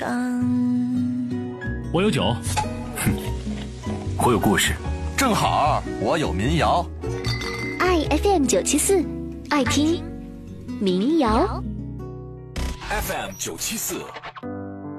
我有酒， 我有故事， 正好我有民谣。 爱 FM 974，爱听民谣。 FM 974